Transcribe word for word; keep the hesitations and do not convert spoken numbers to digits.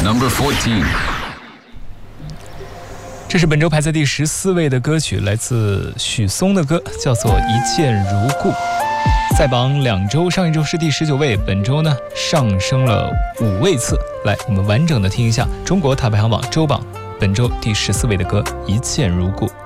Number fourteen. 这是本周排在第十四位的歌曲，来自许嵩的歌，叫做《一见如故》。在榜两周，上一周是第十九位，本周呢上升了五位次。来，我们完整的听一下中国塔排行榜周榜本周第十四位的歌《一见如故》。